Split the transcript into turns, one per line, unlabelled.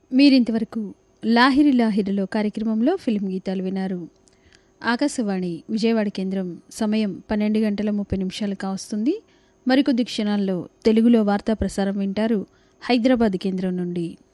మీరింతవరకు లాహిరి లాహిరిలో కార్యక్రమంలో ఫిల్మ్ గీతాలు వినారు. ఆకాశవాణి విజయవాడ కేంద్రం సమయం 12:30 కావస్తుంది. మరికొద్ది క్షణాల్లో తెలుగులో వార్తా ప్రసారం వింటారు హైదరాబాద్ కేంద్రం నుండి.